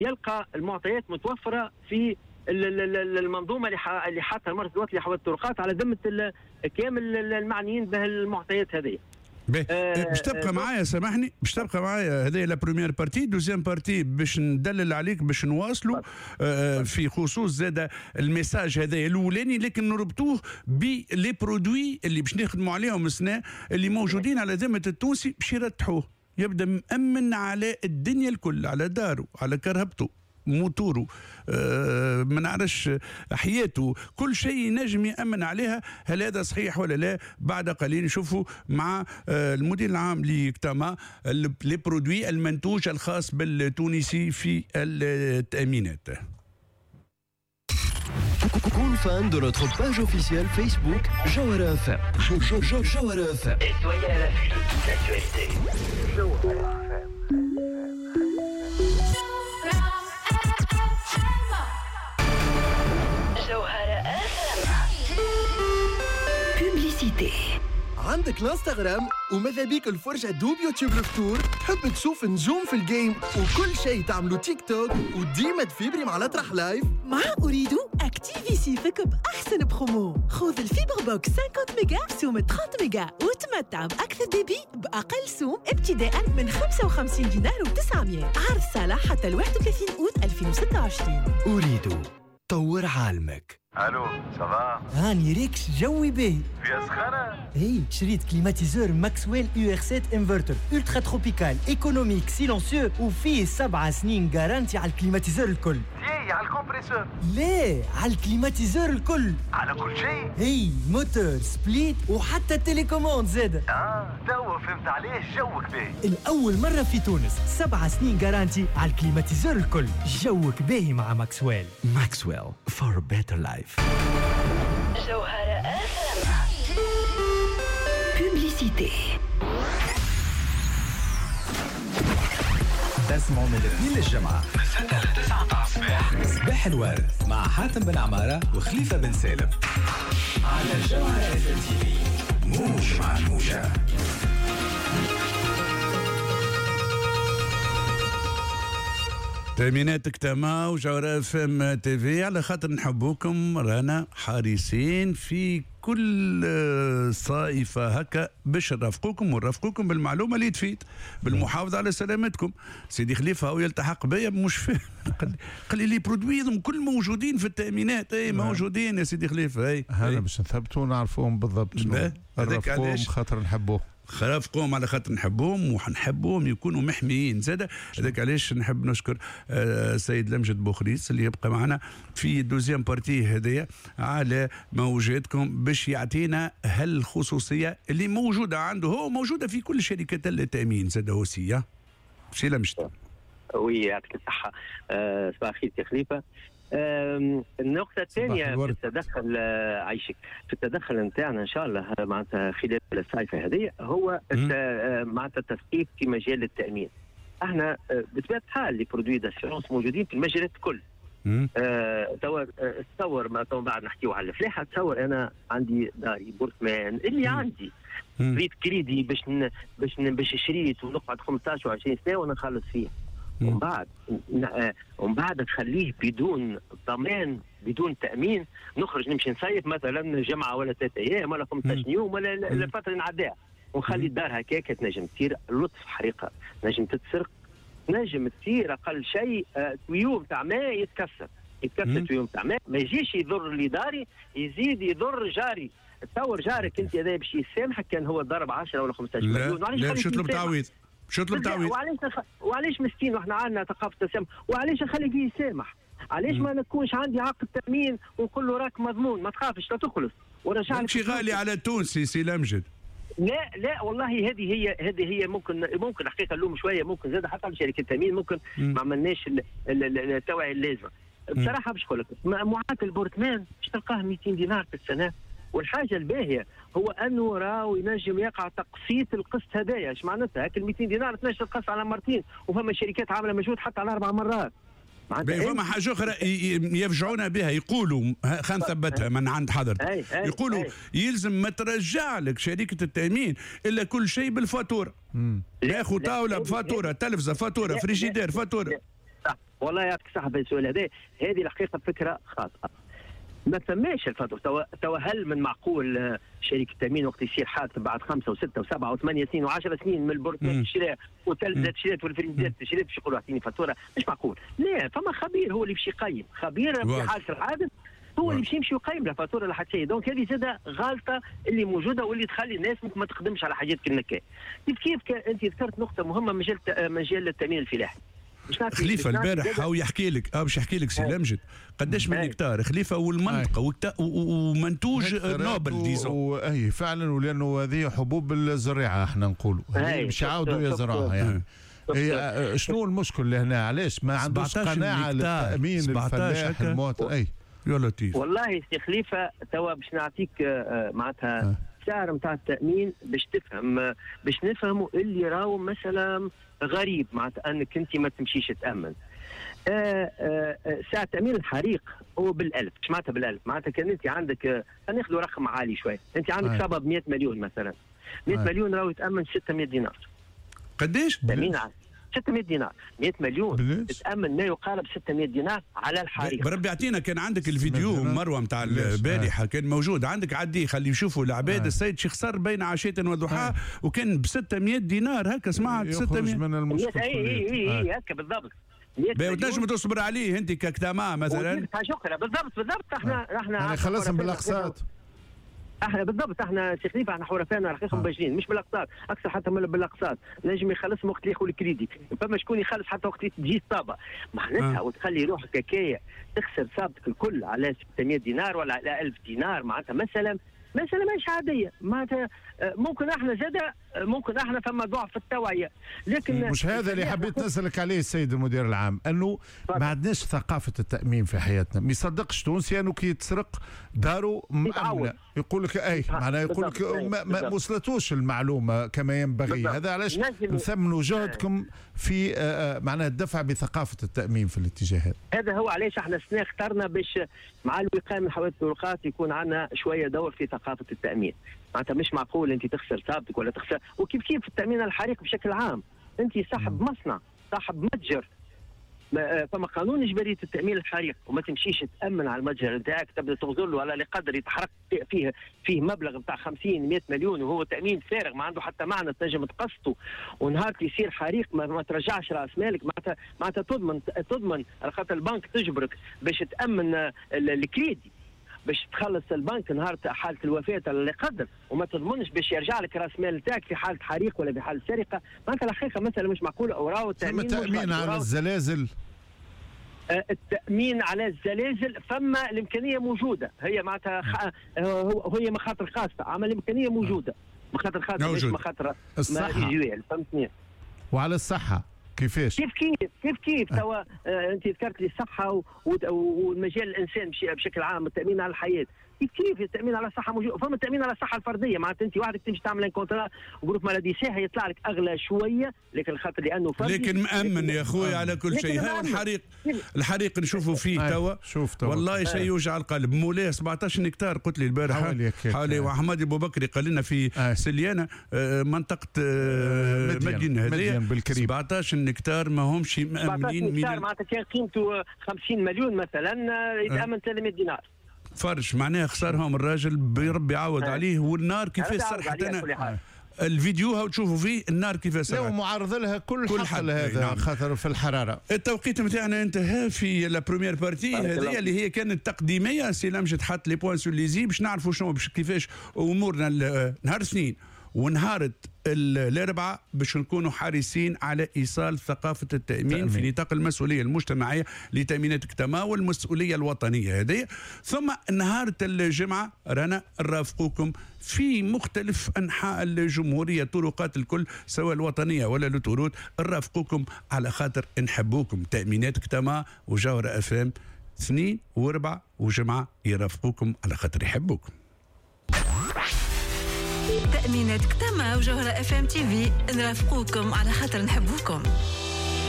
يلقى المعطيات متوفره في المنظومه اللي حاطها المركز الوطني لحوادث الطرقات على ذمه كامل المعنيين بهالمعطيات هذه. باش تبقى معايا، سامحني، باش تبقى معايا. هذه لا بروميير بارتي. دوزيام بارتي باش ندلل عليك باش نواصلوا في خصوص زاد الميساج هذا الاولاني، لكن نربطوه بلي برودوي اللي باش نخدموا عليهم السنه اللي موجودين على ذمه التونسي باش يرتحوه. يبدا مأمن على الدنيا الكل، على داره، على كرهبته، موتورو، ما نعرفش حياته، كل شيء ينجم يأمن عليها. هل هذا صحيح ولا لا؟ بعد قليل نشوفوا مع المدير العام لكتاما لي برودوي المنتوج الخاص بالتونسي في التأمينات. كون فان de notre page officielle Facebook Jawara FM. Jawara FM. Et soyez à l'affût de toute l'actualité. Jawara FM. Publicité. عندك الانستغرام وماذا بيك الفرجة دوب يوتيوب الفطور؟ تحب تشوف نجوم في الجيم وكل شيء تعملوا تيك توك وديما تفيبري مع الأطرح لايف؟ مع أريد أكتيفي سيفك بأحسن برومو. خذ الفيبر بوكس 50 ميجا سوم 30 ميجا وتمتع بأكثر ديبي بأقل سوم ابتداء من 55 دينار و900. عرض صالح حتى 31 أوت 2026. أريد طور عالمك. الو صافا هاني ريكس جوي باهي فيها سخانه. هي شريت كليماتيزور ماكسويل UR7 انفرتر الترا تروبيكال ايكونوميك سيلونسيو وفيه 7 سنين جارانتي على الكليماتيزور الكل. ياي على الكمبريسور؟ ليه، على الكليماتيزور الكل، على كل شيء. هي موتور سبليت وحتى التليكوموند زاد. توا فهمت عليه جوك باهي. الأول مرة في تونس 7 سنين جارانتي على الكليماتيزور الكل. جوك باهي مع ماكسويل. ماكسويل for a better life. Jawara FM. Publicité. تسمعوا من الاثنين للجمعة من 6 ل 9 الصباح صباح الورد مع حاتم بن عمارة وخليفة بن سالم على جوهرة FM TV. موج مع الموجة. تأمينات كتاما وجوهرة FM TV، على خاطر نحبوكم رانا حريصين في كل صائفة هكا باش نرافقوكم ونرافقوكم بالمعلومة اللي تفيد، بالمحافظة على سلامتكم. سيدي خليفة هو يلتحق بيا مش فاهم، قال لي برودويهم كل موجودين في التأمينات. اي موجودين يا سيدي خليفة. اي هذا باش نثبتوا ونعرفوهم بالضبط شنو نرافقوهم خاطر نحبوه. خرافقهم على خاطر نحبوهم وحنحبوهم يكونوا محميين زاد. هذاك علاش نحب نشكر السيد لمجد بوخريس اللي يبقى معنا في الدوزيام بارتي هذيا على موجودكم باش يعطينا هالخصوصيه اللي موجوده عنده، هو موجوده في كل شركات التامين زاد هوسيه. سي لمجد. وي يعطيك الصحه. صباح الخير يا خليفه. النقطة الثانية في التدخل عيشك في التدخل نتاعنا إن شاء الله معناتها خلال الصيفة هذه هو معناتها التثقيف في مجال التأمين. احنا بطبيعة الحال لي برودوي داسيونس موجودين في المجالات الكل. تصور ما بعد نحكيو على الفلاحة. تصور أنا عندي داري بورتمان اللي عندي ريت كريدي باش شريت ونقعد 15 و 20 سنة ونخلص فيه. ومن بعد تخليه بدون ضمان بدون تأمين، نخرج نمشي نصيف مثلا جمعة ولا 3 أيام ولا 15 يوم ولا الفترة اللي نعديها ونخلي الدار هكاك. تنجم تصير لطف حريقة، نجم تتسرق، نجم تصير أقل شيء تويوم تاع ماء يتكسر تويوم تاع ماء، ما يجيش يضر اللي داري يزيد يضر جاري. تصور جارك أنت هذا باش يسامحك كان هو ضرب 10 ولا 15 مليون. لا شو طلب تعويض؟ شو طلب تعويض؟ وعليش مسكين واحنا عندنا ثقافه التسامح؟ وعليش نخلي فيه يسامح؟ علاش ما نكونش عندي عقد تامين ونقول له راك مضمون ما تخافش لا تخلص ورجع لك شي غالي على التونسي سي لمجد. لا والله هذه هي ممكن حقيقه نلوم شويه، ممكن زاد حتى على شركه التامين ممكن ما عملناش التوعيه اللازمه. بصراحه باش نقول لك معاك البورتمان باش تلقاه 200 دينار في السنه. والحاجه الباهيه هو انه راهو ينجم يقع تقسيط القسط هدايا. ايش معناتها؟ هاك ال 200 دينار تنجم تقسط على مرتين، وفما شركات عامله مجهود حتى على 4 مرات. فما حاجه اخرى يفجعونا بها، يقولوا خلينا نثبتها من عند حضرتك. يقولوا يلزم ما ترجع لك شركه التامين الا كل شيء بالفاتوره. ياخذ طاوله بفاتوره، تلفزه فاتوره، فريجيدير فاتوره. صح والله يعطيك الصحة في السؤال هذا. هذه الحقيقة فكرة خاطئة. ما فماش الفترة. توا هل من معقول شركة التأمين وقت يصير حادث بعد 5 و6 و7 و8 سنين و10 سنين من البورتات الشراء والثلاجات الشراء والفريزات الشراء باش يقولوا اعطيني فاتورة؟ مش معقول. لا، فما خبير هو اللي باش يقيم، خبير في حالة الحادث هو اللي باش يمشي يقيم الفاتورة اللي حتشي. دونك هذه زادة غلطة اللي موجودة واللي تخلي الناس ممكن ما تخدمش على حاجات كالنكاية. كيف انت ذكرت نقطة مهمة، مجال التأمين الفلاحي. خليفة البارح هو يحكي لك باش يحكي لك سي لمجد قداش من هكتار خليفة والمنطقة ومنتوج نوبل ديزون. اي فعلا، ولانه هذه حبوب الزراعة احنا نقولوا باش يعاودوا يزرعوها يعني. هي شنو المشكل لهنا؟ علاش ما عندوش قناعة للتأمين الفلاح المواطن؟ اي يا لطيف والله سي خليفة توا باش نعطيك معناتها سعر نتاع التأمين باش تفهم، باش نفهموا اللي راهو مثلا غريب معناتها انك انت ما تمشيش تأمن. ساعة تأمين الحريق هو بالألف. ايش معناتها بالألف؟ معناتها كان انت عندك ناخذوا رقم عالي شوي، انت عندك سبب 100 مليون مثلا، 100 مليون راهو يتأمن 600 دينار. قديش؟ تأمين 600 دينار، 100 مليون تتأمن ما يقارب 600 دينار على الحريق. بربي اعطينا، كان عندك الفيديو مروه نتاع البارحه كان موجود عندك، عديه خلي يشوفوا العباد. السيد شيخ صار بين عشيه وضحاها وكان ب 600 دينار هكا. سمعت 600 من المشكل. اي هكا بالضبط. وتنجم تصبر عليه انت كاكتاما مثلا. شكرا بالضبط. احنا خلصهم بالاقساط. احنا بالضبط، احنا سي خليفه احنا حرفاء رقيقهم باجين، مش بالاقساط، اكثر حتى من بالاقساط. نجم يخلصهم وقت اللي ياخذ الكريدي، فما شكون يخلص حتى وقت اللي تجي الصابه. معناتها وتخلي روحك هكايا تخسر صابتك الكل على 600 دينار ولا على 1000 دينار، معناتها مساله مش عاديه. معناتها ممكن احنا فما ضعف في التوعيه، لكن مش هذا اللي حبيت نسالك عليه السيد المدير العام، انه ما عندناش ثقافه التامين في حياتنا. ما يصدقش تونسي انه كي يتسرق داره مأمنه، يقول لك معناها يقول لك ما وصلتوش المعلومه كما ينبغي. هذا علاش نثمنوا جهدكم في معناها الدفع بثقافه التامين في الاتجاه هذا. هو علاش احنا السنه اخترنا باش مع الوقايه من حوادث الطرقات يكون عندنا شويه دور في ثقافه التامين. معناتها مش معقول انت تخسر صابتك ولا تخسر. وكيف في التامين الحريق بشكل عام، انت صاحب مصنع، صاحب متجر، فما قانون اجباريه التامين الحريق، وما تمشيش تامن على المتجر نتاعك تبدا تغزر له على قدر يتحرق فيه مبلغ نتاع 50 100 مليون وهو تامين فارغ ما عنده حتى معنى تنجم تقسطه، ونهار يصير حريق ما ترجعش راس مالك. معناتها تضمن على خاطر البنك تجبرك باش تامن الكريدي، باش تخلص البنك نهار حاله الوفاه اللي قدر، وما تضمنش باش يرجع لك راس مال نتاعك في حاله حريق ولا في حاله سرقه. معناتها الحقيقه مساله مش معقوله. وراو التامين على الزلازل، التامين على الزلازل فما الامكانيه موجوده، هي معناتها هي مخاطر خاصه، اما الامكانيه موجوده، مخاطر خاصه مش مخاطر الصحه. فهمتني؟ وعلى الصحه كيفاش؟ كيف توا انت ذكرت لي الصحه والمجال الانسان بشكل عام، التامين على الحياه. كيف التامين على الصحه موجود، فما التامين على الصحه الفرديه. معناتها انت وحدك تمشي تعمل ان كونترا جروب مالادي ساهه يطلع لك اغلى شويه، لكن خاطر لانه فردي لكن مامن يا خويا على كل شيء. هذا الحريق نشوفوا فيه توا والله شيء يوجع القلب. مولاه 17 هكتار قلت لي البارحه حوالي وحمادي ابو بكري قال لنا في سليانه منطقه مدينه هذه 17 هكتار ما همش مامنين. معناتها كان قيمته 50 مليون مثلا يتامن 300 دينار. فرش معناها خسرهم الراجل بربي يعوض عليه. والنار كيفاش صار حتى انا الفيديو هاو تشوفوا فيه النار كيفاش صار. لا معرض لها كل حل هذا. نعم. خاطر في الحراره. التوقيت نتاعنا انتهى في لا بروميير بارتي هذه اللي هي كانت تقديميه. سي لمجد حط لي بوان سور ليزي باش نعرفوا شنو كيفاش امورنا نهار اثنين ونهار الاربعاء باش نكونوا حريصين على ايصال ثقافه التامين في نطاق المسؤوليه المجتمعيه لتامينات كتما والمسؤوليه الوطنيه هذه. ثم نهار الجمعه رانا نرافقوكم في مختلف انحاء الجمهوريه، طرقات الكل سواء الوطنيه ولا الأوتورود، نرافقوكم على خاطر نحبوكم. تامينات كتما وجوهره FM 2 و4 وجمعه يرافقوكم على خاطر يحبوكم. تأمينات كتما وجوهرة FM TV نرافقوكم على خاطر نحبوكم.